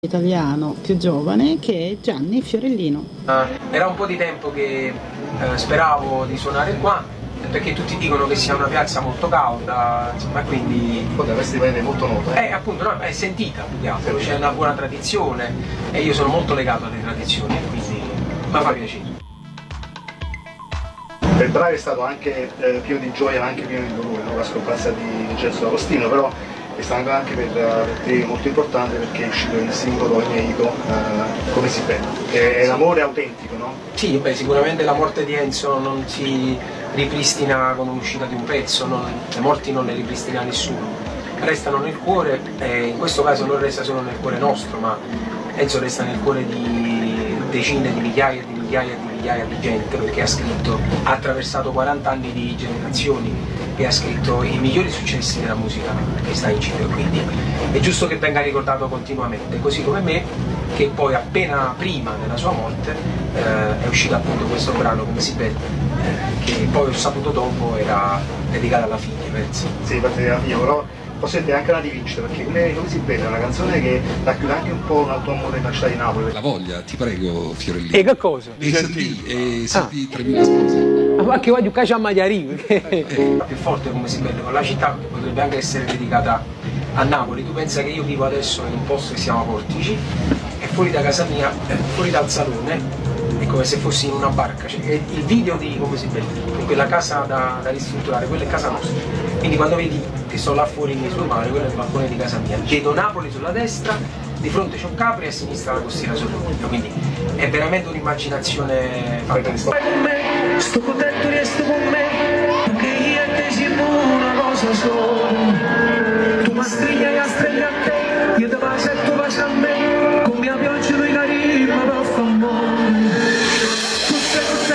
italiano più giovane che è Gianni Fiorellino. Era un po' di tempo che speravo di suonare qua, perché tutti dicono che sia una piazza molto cauta, insomma, quindi poi dovresti prendere molto nota. Appunto, no, è sentita più che altro, c'è una buona tradizione e io sono molto legato alle tradizioni, quindi mi fa piacere. Il brano è stato anche pieno di gioia ma anche pieno di dolore, no? La scomparsa di Vincenzo D'Agostino, però è stato anche per te molto importante perché è uscito il singolo inedito Come si bella. È l'amore autentico, no? Sì, beh, sicuramente la morte di Enzo non si ripristina con l'uscita di un pezzo, le morti non le ripristina nessuno, restano nel cuore e in questo caso non resta solo nel cuore nostro, ma Enzo resta nel cuore di decine di migliaia di migliaia di migliaia di gente, perché ha attraversato 40 anni di generazioni e ha scritto i migliori successi della musica che sta in giro, quindi è giusto che venga ricordato continuamente, così come me, che poi appena prima della sua morte è uscito appunto questo brano Come si bella, che poi ho saputo dopo era dedicato alla figlia, penso. Sì, parte della figlia, però posso dire anche una di vincita, perché come si bella è una canzone che racchiude anche un po' un altro amore per la città di Napoli. La voglia, ti prego, Fiorellino. E che cosa? E sentì 3.000 spose. Ma che voglio caccia a Magliari? Più forte Come si bella con la città potrebbe anche essere dedicata a Napoli. Tu pensa che io vivo adesso in un posto che si chiama Portici e fuori da casa mia, fuori dal salone, è come se fossi in una barca, cioè, il video di Come si bella, in quella casa da ristrutturare, quella è casa nostra. Quindi quando vedi che sto là fuori sul mare, quello è il balcone di casa mia. Vedo Napoli sulla destra, di fronte c'è un Capri e a sinistra la costiera sul Ligure, quindi è veramente un'immaginazione fantastica. Stai con me, sto contento di essere con me, che io e te siamo una cosa sola. Tu mi strigli a te, io ti faccio e tu faccio a me.